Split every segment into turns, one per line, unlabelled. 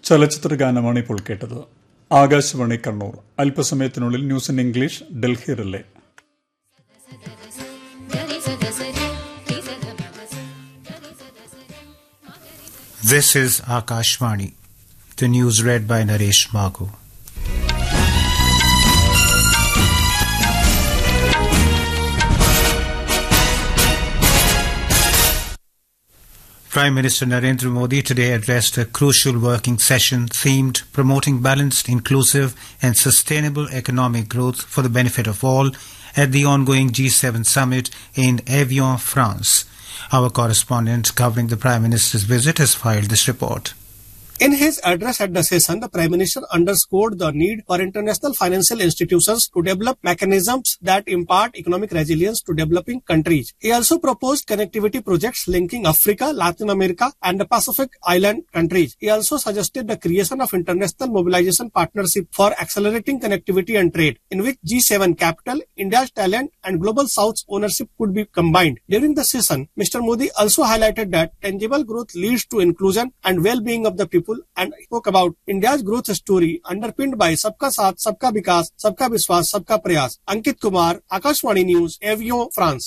ചലച്ചിത്ര ഗാനമാണ് ഇപ്പോൾ കേട്ടത്. ആകാശവാണി കണ്ണൂർ. അല്പസമയത്തിനുള്ളിൽ news in English Delhi relay.
This is Akashvani. The news read by Naresh Magu. Prime Minister Narendra Modi today addressed a crucial working session themed promoting balanced, inclusive and sustainable economic growth for the benefit of all at the ongoing G7 summit in Evian, France. Our correspondent covering the Prime Minister's visit has filed this report.
In his address at the session, the Prime Minister underscored the need for international financial institutions to develop mechanisms that impart economic resilience to developing countries. He also proposed connectivity projects linking Africa, Latin America and the Pacific Island countries. He also suggested the creation of international mobilization partnership for accelerating connectivity and trade, in which G7 capital, India's talent and Global South's ownership could be combined. During the session, Mr. Modi also highlighted that tangible growth leads to inclusion and well-being of the people and spoke about India's growth story underpinned by Sabka Saath, Sabka Vikas, Sabka Vishwas, Sabka Prayas. Ankit Kumar, Akashvani News, Evian, France.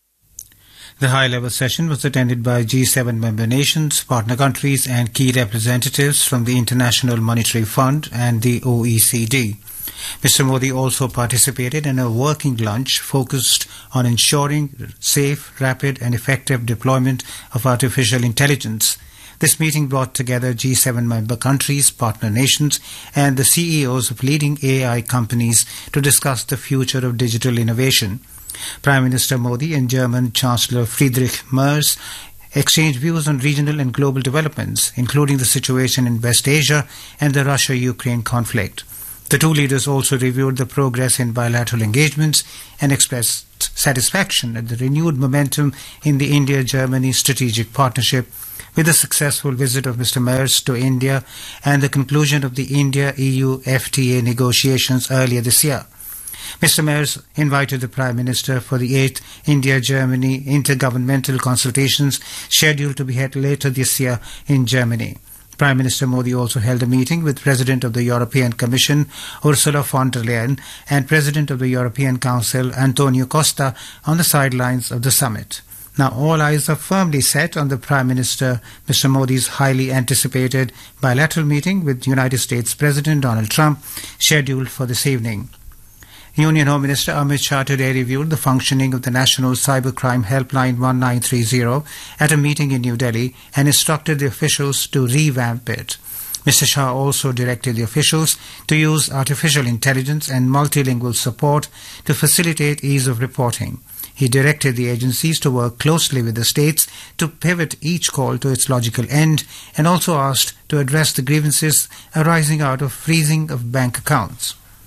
The high-level session was attended by G7 member nations, partner countries and key representatives from the International Monetary Fund and the OECD. Mr. Modi also participated in a working lunch focused on ensuring safe, rapid and effective deployment of artificial intelligence. This meeting brought together G7 member countries, partner nations and the CEOs of leading AI companies to discuss the future of digital innovation. Prime Minister Modi and German Chancellor Friedrich Merz exchanged views on regional and global developments, including the situation in West Asia and the Russia-Ukraine conflict. The two leaders also reviewed the progress in bilateral engagements and expressed satisfaction at the renewed momentum in the India-Germany strategic partnership, with the successful visit of Mr. Merz to India and the conclusion of the India-EU FTA negotiations earlier this year. Mr. Merz invited the Prime Minister for the 8th India-Germany intergovernmental consultations scheduled to be held later this year in Germany. Prime Minister Modi also held a meeting with President of the European Commission Ursula von der Leyen and President of the European Council Antonio Costa on the sidelines of the summit. Now all eyes are firmly set on the Prime Minister Mr. Modi's highly anticipated bilateral meeting with United States President Donald Trump scheduled for this evening. Union Home Minister Amit Shah today reviewed the functioning of the National Cybercrime Helpline 1930 at a meeting in New Delhi and instructed the officials to revamp it. Mr. Shah also directed the officials to use artificial intelligence and multilingual support to facilitate ease of reporting. He directed the agencies to work closely with the states to pivot each call to its logical end and also asked to address the grievances arising out of freezing of bank accounts.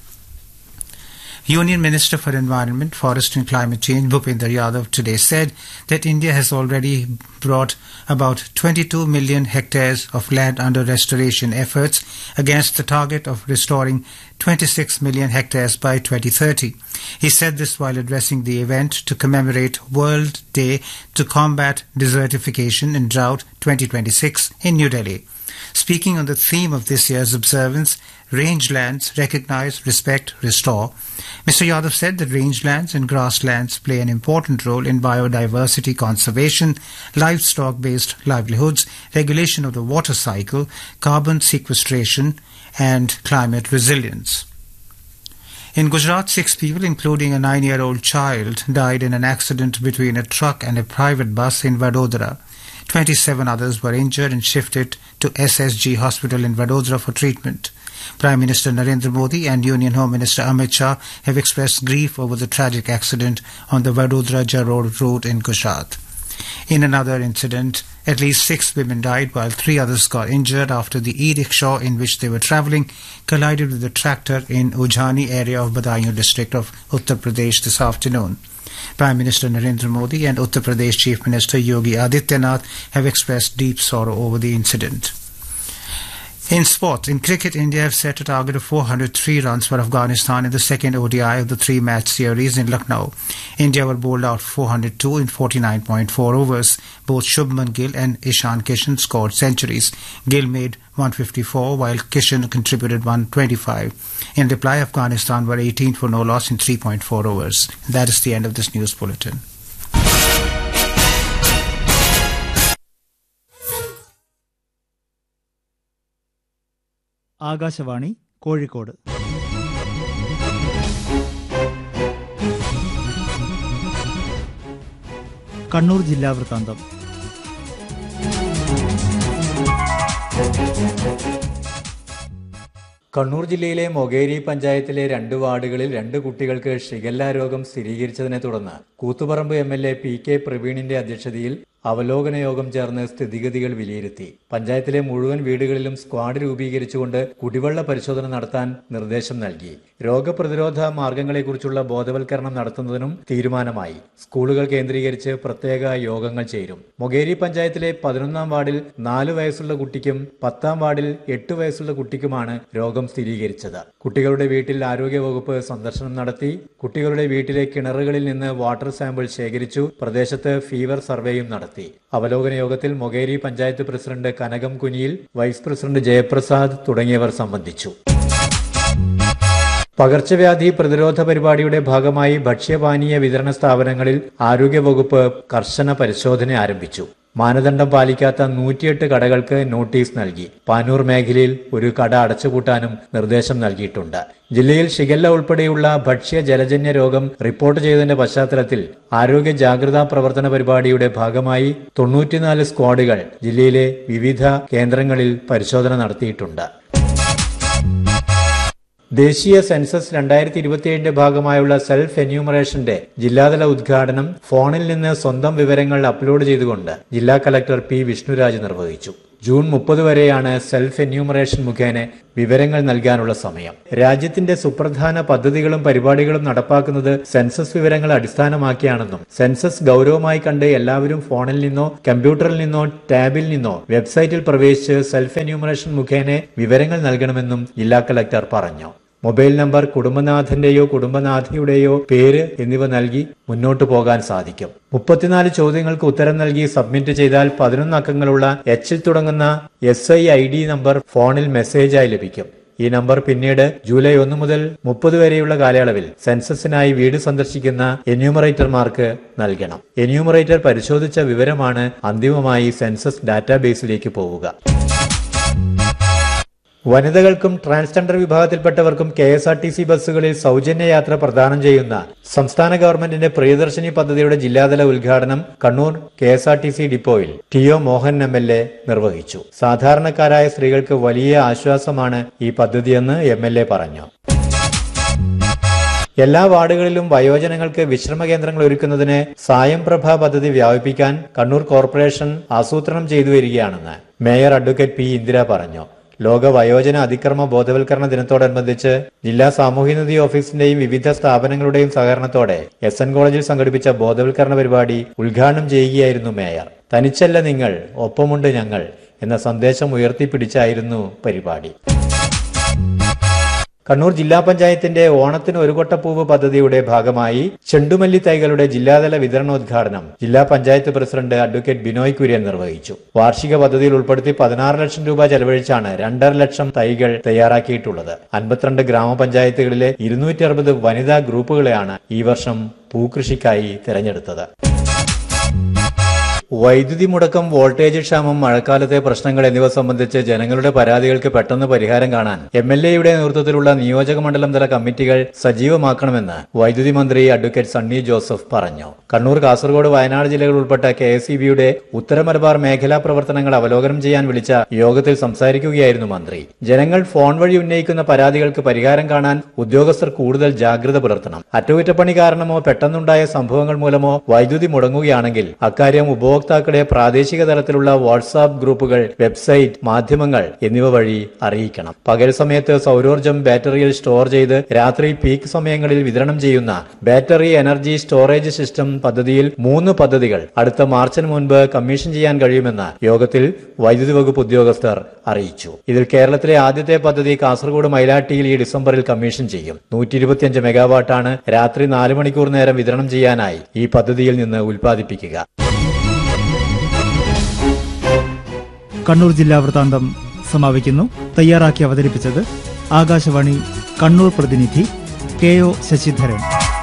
Union Minister for Environment, Forest and Climate Change Bhupinder Yadav today said that India has already brought about 22 million hectares of land under restoration efforts against the target of restoring 26 million hectares by 2030. He said this while addressing the event to commemorate World Day to Combat Desertification and Drought 2026 in New Delhi. Speaking on the theme of this year's observance, Rangelands Recognize, Respect, Restore, Mr. Yadav said that rangelands and grasslands play an important role in biodiversity conservation, livestock-based livelihoods, regulation of the water cycle, carbon sequestration, and climate resilience. In Gujarat, 6 people, including a 9-year-old child, died in an accident between a truck and a private bus in Vadodara. 27 others were injured and shifted to SSG Hospital in Vadodara for treatment. Prime Minister Narendra Modi and Union Home Minister Amit Shah have expressed grief over the tragic accident on the Vadodara-Jarod road in Gujarat. In another incident, at least 6 women died while 3 others got injured after the e-rickshaw in which they were travelling collided with a tractor in Ujjani area of Badaयूं district of Uttar Pradesh this afternoon. Prime Minister Narendra Modi and Uttar Pradesh Chief Minister Yogi Adityanath have expressed deep sorrow over the incident. In sports, in cricket, India have set a target of 403 runs for Afghanistan in the second ODI of the three-match series in Lucknow. India were bowled out 402 in 49.4 overs. Both Shubman Gill and Ishan Kishan scored centuries. Gill made 154 while Kishan contributed 125. In reply, Afghanistan were 18 for no loss in 3.4 overs. That is the end of this news bulletin.
Akashvani Kozhikode. Kannur ജില്ലാ വൃത്താന്തം.
കണ്ണൂർ ജില്ലയിലെ മൊകേരി പഞ്ചായത്തിലെ 2 വാർഡുകളിൽ 2 കുട്ടികൾക്ക് shigella രോഗം സ്ഥിരീകരിച്ചതിനെ തുടർന്ന് Koothuparamba MLA PK പ്രവീണിന്റെ അധ്യക്ഷതയിൽ അവലോകന യോഗം ചേർന്ന് സ്ഥിതിഗതികൾ വിലയിരുത്തി. പഞ്ചായത്തിലെ മുഴുവൻ വീടുകളിലും സ്ക്വാഡ് രൂപീകരിച്ചുകൊണ്ട് കുടിവെള്ള പരിശോധന നടത്താൻ നിർദ്ദേശം നൽകി. രോഗപ്രതിരോധ മാർഗങ്ങളെക്കുറിച്ചുള്ള ബോധവൽക്കരണം നടത്തുന്നതിനും തീരുമാനമായി. സ്കൂളുകൾ കേന്ദ്രീകരിച്ച് പ്രത്യേക യോഗങ്ങൾ ചേരും. മൊകേരി പഞ്ചായത്തിലെ 11ാം വാർഡിൽ 4 വയസ്സുള്ള കുട്ടിക്കും 10ാം വാർഡിൽ 8 വയസ്സുള്ള കുട്ടിക്കുമാണ് രോഗം സ്ഥിരീകരിച്ചത്. കുട്ടികളുടെ വീട്ടിൽ ആരോഗ്യവകുപ്പ് സന്ദർശനം നടത്തി. കുട്ടികളുടെ വീട്ടിലെ കിണറുകളിൽ നിന്ന് വാട്ടർ സാമ്പിൾ ശേഖരിച്ചു. പ്രദേശത്ത് ഫീവർ സർവേയും നടത്തി. അവലോകന യോഗത്തിൽ മൊകേരി പഞ്ചായത്ത് പ്രസിഡന്റ് കനകം കുനിയിൽ, വൈസ് പ്രസിഡന്റ് ജയപ്രസാദ് തുടങ്ങിയവർ സംബന്ധിച്ചു. പകർച്ചവ്യാധി പ്രതിരോധ പരിപാടിയുടെ ഭാഗമായി ഭക്ഷ്യപാനീയ വിതരണ സ്ഥാപനങ്ങളിൽ ആരോഗ്യവകുപ്പ് കർശന പരിശോധന ആരംഭിച്ചു. മാനദണ്ഡം പാലിക്കാത്ത 108 കടകൾക്ക് നോട്ടീസ് നൽകി. പാനൂർ മേഖലയിൽ ഒരു കട അടച്ചുപൂട്ടാനും നിർദ്ദേശം നൽകിയിട്ടുണ്ട്. ജില്ലയിൽ ഷിഗല്ല ഉൾപ്പെടെയുള്ള ഭക്ഷ്യ ജലജന്യ രോഗം റിപ്പോർട്ട് ചെയ്തതിന്റെ പശ്ചാത്തലത്തിൽ ആരോഗ്യ ജാഗ്രതാ പ്രവർത്തന പരിപാടിയുടെ ഭാഗമായി 94 സ്ക്വാഡുകൾ ജില്ലയിലെ വിവിധ കേന്ദ്രങ്ങളിൽ പരിശോധന നടത്തിയിട്ടുണ്ട്. ദേശീയ സെൻസസ് 2027 ഭാഗമായുള്ള സെൽഫ് എന്യൂമറേഷന്റെ ജില്ലാതല ഉദ്ഘാടനം ഫോണിൽ നിന്ന് സ്വന്തം വിവരങ്ങൾ അപ്ലോഡ് ചെയ്തുകൊണ്ട് ജില്ലാ കലക്ടർ P. വിഷ്ണുരാജ് നിർവഹിച്ചു. ജൂൺ 30 വരെയാണ് സെൽഫ് എന്യൂമറേഷൻ മുഖേന വിവരങ്ങൾ നൽകാനുള്ള സമയം. രാജ്യത്തിന്റെ സുപ്രധാന പദ്ധതികളും പരിപാടികളും നടപ്പാക്കുന്നത് സെൻസസ് വിവരങ്ങൾ അടിസ്ഥാനമാക്കിയാണെന്നും സെൻസസ് ഗൌരവമായി കണ്ട് എല്ലാവരും ഫോണിൽ നിന്നോ കമ്പ്യൂട്ടറിൽ നിന്നോ ടാബിൽ നിന്നോ വെബ്സൈറ്റിൽ പ്രവേശിച്ച് സെൽഫ് എന്യൂമറേഷൻ മുഖേന വിവരങ്ങൾ നൽകണമെന്നും ജില്ലാ കലക്ടർ പറഞ്ഞു. മൊബൈൽ നമ്പർ, കുടുംബനാഥന്റെയോ കുടുംബനാഥയുടെയോ പേര് എന്നിവ നൽകി മുന്നോട്ടു പോകാൻ സാധിക്കും. 34 ചോദ്യങ്ങൾക്ക് ഉത്തരം നൽകി സബ്മിറ്റ് ചെയ്താൽ 11 അക്കങ്ങളുള്ള H ൽ തുടങ്ങുന്ന SIID നമ്പർ ഫോണിൽ മെസ്സേജായി ലഭിക്കും. ഈ നമ്പർ പിന്നീട് ജൂലൈ 1 മുതൽ 30 വരെയുള്ള കാലയളവിൽ സെൻസസിനായി വീട് സന്ദർശിക്കുന്ന എന്യൂമറേറ്റർമാർക്ക് നൽകണം. എന്യൂമറേറ്റർ പരിശോധിച്ച വിവരമാണ് അന്തിമമായി സെൻസസ് ഡാറ്റാബേസിലേക്ക് പോവുക. വനിതകൾക്കും ട്രാൻസ്ജെൻഡർ വിഭാഗത്തിൽപ്പെട്ടവർക്കും KSRTC ബസ്സുകളിൽ സൗജന്യ യാത്ര പ്രദാനം ചെയ്യുന്ന സംസ്ഥാന ഗവൺമെന്റിന്റെ പ്രിയദർശിനി പദ്ധതിയുടെ ജില്ലാതല ഉദ്ഘാടനം കണ്ണൂർ KSRTC ഡിപ്പോയിൽ TO മോഹൻ MLA നിർവഹിച്ചു. സാധാരണക്കാരായ സ്ത്രീകൾക്ക് വലിയ ആശ്വാസമാണ് ഈ പദ്ധതിയെന്ന് MLA പറഞ്ഞു. എല്ലാ വാർഡുകളിലും വയോജനങ്ങൾക്ക് വിശ്രമ കേന്ദ്രങ്ങൾ ഒരുക്കുന്നതിന് സായം പ്രഭ പദ്ധതി വ്യാപിപ്പിക്കാൻ കണ്ണൂർ കോർപ്പറേഷൻ ആസൂത്രണം ചെയ്തു വരികയാണെന്ന് മേയർ അഡ്വക്കേറ്റ് P. ഇന്ദിര പറഞ്ഞു. ലോക വയോജന അതിക്രമ ബോധവൽക്കരണ ദിനത്തോടനുബന്ധിച്ച് ജില്ലാ സാമൂഹ്യനീതി ഓഫീസിന്റെയും വിവിധ സ്ഥാപനങ്ങളുടെയും സഹകരണത്തോടെ SN കോളേജിൽ സംഘടിപ്പിച്ച ബോധവൽക്കരണ പരിപാടി ഉദ്ഘാടനം ചെയ്യുകയായിരുന്നു മേയർ. തനിച്ചല്ല നിങ്ങൾ, ഒപ്പമുണ്ട് ഞങ്ങൾ എന്ന സന്ദേശം ഉയർത്തിപ്പിടിച്ചായിരുന്നു പരിപാടി. കണ്ണൂർ ജില്ലാ പഞ്ചായത്തിന്റെ ഓണത്തിന് ഒരു കൊട്ടപ്പൂവ് പദ്ധതിയുടെ ഭാഗമായി ചെണ്ടുമല്ലി തൈകളുടെ ജില്ലാതല വിതരണോദ്ഘാടനം ജില്ലാ പഞ്ചായത്ത് പ്രസിഡന്റ് അഡ്വക്കേറ്റ് ബിനോയ് കുര്യൻ നിർവഹിച്ചു. വാർഷിക പദ്ധതിയിൽ ഉൾപ്പെടുത്തി 16 ലക്ഷം രൂപ ചെലവഴിച്ചാണ് 2.5 ലക്ഷം തൈകൾ തയ്യാറാക്കിയിട്ടുള്ളത്. 52 ഗ്രാമപഞ്ചായത്തുകളിലെ 260 വനിതാ ഗ്രൂപ്പുകളെയാണ് ഈ വർഷം പൂക്കൃഷിക്കായി തെരഞ്ഞെടുത്തത്. വൈദ്യുതി മുടക്കം, വോൾട്ടേജ് ക്ഷാമം, മഴക്കാലത്തെ പ്രശ്നങ്ങൾ എന്നിവ സംബന്ധിച്ച് ജനങ്ങളുടെ പരാതികൾക്ക് പെട്ടെന്ന് പരിഹാരം കാണാൻ MLAയുടെ നേതൃത്വത്തിലുള്ള നിയോജക മണ്ഡലം തല കമ്മിറ്റികൾ സജീവമാക്കണമെന്ന് വൈദ്യുതി മന്ത്രി അഡ്വക്കേറ്റ് സണ്ണി ജോസഫ് പറഞ്ഞു. കണ്ണൂർ, കാസർഗോഡ്, വയനാട് ജില്ലകൾ ഉൾപ്പെട്ട KSEBയുടെ ഉത്തര മലബാർ മേഖലാ പ്രവർത്തനങ്ങൾ അവലോകനം ചെയ്യാൻ വിളിച്ച യോഗത്തിൽ സംസാരിക്കുകയായിരുന്നു മന്ത്രി. ജനങ്ങൾ ഫോൺ വഴി ഉന്നയിക്കുന്ന പരാതികൾക്ക് പരിഹാരം കാണാൻ ഉദ്യോഗസ്ഥർ കൂടുതൽ ജാഗ്രത പുലർത്തണം. അറ്റകുറ്റപ്പണി കാരണമോ പെട്ടെന്നുണ്ടായ സംഭവങ്ങൾ മൂലമോ വൈദ്യുതി മുടങ്ങുകയാണെങ്കിൽ അക്കാര്യം ഉപഭോക്തൃ ഉപഭോക്താക്കളെ പ്രാദേശിക തലത്തിലുള്ള വാട്സാപ്പ് ഗ്രൂപ്പുകൾ, വെബ്സൈറ്റ്, മാധ്യമങ്ങൾ എന്നിവ വഴി അറിയിക്കണം. പകൽ സമയത്ത് സൗരോർജ്ജം ബാറ്ററിയിൽ സ്റ്റോർ ചെയ്ത് രാത്രി പീക്ക് സമയങ്ങളിൽ വിതരണം ചെയ്യുന്ന ബാറ്ററി എനർജി സ്റ്റോറേജ് സിസ്റ്റം പദ്ധതിയിൽ 3 പദ്ധതികൾ അടുത്ത മാർച്ചിന് മുൻപ് കമ്മീഷൻ ചെയ്യാൻ കഴിയുമെന്ന് യോഗത്തിൽ വൈദ്യുതി വകുപ്പ് ഉദ്യോഗസ്ഥർ അറിയിച്ചു. ഇതിൽ കേരളത്തിലെ ആദ്യത്തെ പദ്ധതി കാസർഗോഡ് മൈലാട്ടിയിൽ ഈ ഡിസംബറിൽ കമ്മീഷൻ ചെയ്യും. 125 മെഗാവാട്ടാണ് രാത്രി 4 മണിക്കൂർ നേരം വിതരണം ചെയ്യാനായി ഈ പദ്ധതിയിൽ നിന്ന് ഉൽപ്പാദിപ്പിക്കുക.
കണ്ണൂർ ജില്ലാ വൃത്താന്തം സമാപിക്കുന്നു. തയ്യാറാക്കി അവതരിപ്പിച്ചത് ആകാശവാണി കണ്ണൂർ പ്രതിനിധി KO ശശിധരൻ.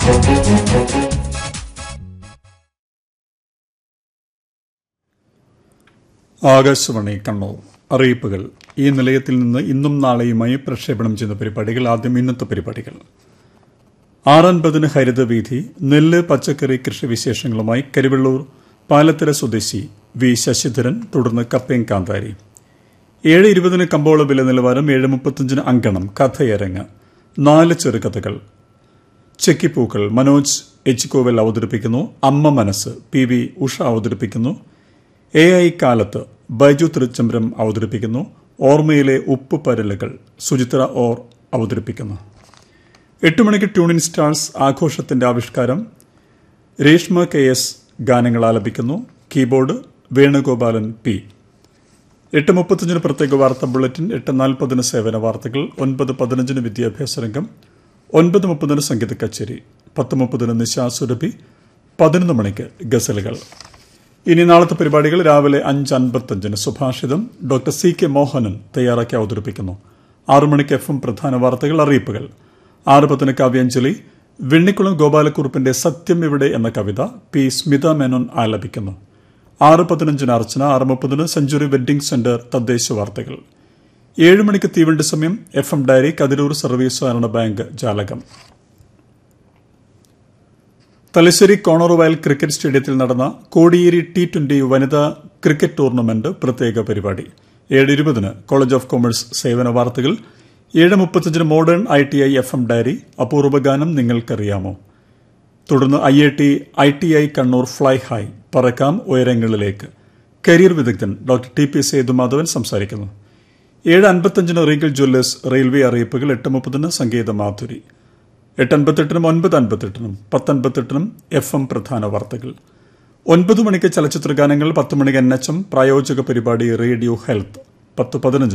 ആകാശവാണി കണ്ണൂർ. അറിയിപ്പുകൾ. ഈ നിലയത്തിൽ നിന്ന് ഇന്നും നാളെയുമായി പ്രക്ഷേപണം ചെയ്യുന്ന പരിപാടികൾ. ആദ്യം ഇന്നത്തെ പരിപാടികൾ. 6:50 ഹരിതവീഥി. നെല്ല്, പച്ചക്കറി കൃഷി വിശേഷങ്ങളുമായി കരിവെള്ളൂർ പാലത്തര സ്വദേശി വി ശശിധരൻ. തുടർന്ന് കപ്പയും കാന്താരി. 7:20 കമ്പോള വില നിലവാരം. 7:35 അങ്കണം. കഥയരങ്ങ്. 4 ചെറുകഥകൾ. ചെക്കിപ്പൂക്കൾ മനോജ് എച്ച് കോവൽ അവതരിപ്പിക്കുന്നു. അമ്മ മനസ്സ് PV ഉഷ അവതരിപ്പിക്കുന്നു. AI കാലത്ത് ബൈജു തൃച്ചംബരം അവതരിപ്പിക്കുന്നു. ഓർമ്മയിലെ ഉപ്പ് പരലുകൾ സുചിത്ര ഓർ അവതരിപ്പിക്കുന്നു. 8 മണിക്ക് ട്യൂണിൻ സ്റ്റാർസ് ആഘോഷത്തിന്റെ ആവിഷ്കാരം. രേഷ്മ KS ഗാനങ്ങൾ ആലപിക്കുന്നു. Keyboard Venugopalan P. 8:35 പ്രത്യേക വാർത്താ ബുള്ളറ്റിൻ. 8:40 സേവന വാർത്തകൾ. 9:15 വിദ്യാഭ്യാസ രംഗം. 9:30 സംഗീത കച്ചേരി. 10:30 നിശാസുരഭി. 11 മണിക്ക് ഗസലുകൾ. ഇനി നാളത്തെ പരിപാടികൾ. രാവിലെ 5:55 സുഭാഷിതം. ഡോക്ടർ CK മോഹനൻ തയ്യാറാക്കി അവതരിപ്പിക്കുന്നു. 6 മണിക്ക് FM പ്രധാന വാർത്തകൾ, അറിയിപ്പുകൾ. 6:10 കാവ്യാഞ്ജലി. വെണ്ണിക്കുളം ഗോപാലക്കുറുപ്പിന്റെ സത്യം ഇവിടെ എന്ന കവിത P. സ്മിത മേനോൻ ആലപിക്കുന്നു. 6:15 അർച്ചന. 6:30 സെഞ്ചുറി വെഡ്ഡിംഗ് സെന്റർ തദ്ദേശ വാർത്തകൾ. 7 മണിക്ക് തീവണ്ടി സമയം. FM diary. കതിരൂർ സർവീസ് സഹകരണ ബാങ്ക് ജാലകം. തലശ്ശേരി കോണർവയൽ ക്രിക്കറ്റ് സ്റ്റേഡിയത്തിൽ നടന്ന കോടിയേരി T20 വനിതാ ക്രിക്കറ്റ് ടൂർണമെന്റ് പ്രത്യേക പരിപാടി. 7:20 കോളേജ് ഓഫ് കൊമേഴ്സ് സേവന വാർത്തകൾ. 7:35 മോഡേൺ ITI FM ഡയറി. അപൂർവ ഗാനം നിങ്ങൾക്കറിയാമോ. തുടർന്ന് IIT കണ്ണൂർ ഫ്ലൈ ഹൈ പറക്കാം ഉയരങ്ങളിലേക്ക്. കരിയർ വിദഗ്ധൻ ഡോക്ടർ TP സേതുമാധവൻ സംസാരിക്കുന്നു. 7:55 റീഗൽ ജ്വല്ലേഴ്സ് റെയിൽവേ അറിയിപ്പുകൾ. 8:30 സംഗീത മാധുരി. 8:58 9:58 10:58 FM പ്രധാന വാർത്തകൾ. 9 മണിക്ക് ചലച്ചിത്ര ഗാനങ്ങൾ. 10 മണിക്ക് NHM പ്രായോജക പരിപാടി റേഡിയോ ഹെൽത്ത്. 10:15